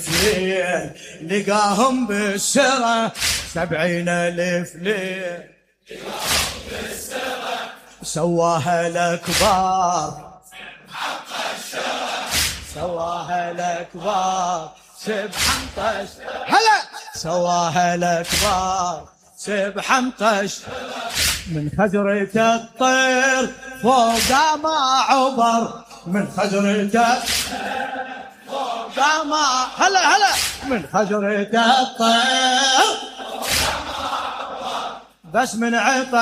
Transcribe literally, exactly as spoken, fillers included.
ليل لقاهم بالسرة سبعين ألف ليل سواها الأكبار سواها الأكبار سبحان طش هلا سواها الأكبار سبحان طش من خجرة الطير فوق ما عبر من خجرة فوق ما هلا هلا من خجرة الطير بس من عطر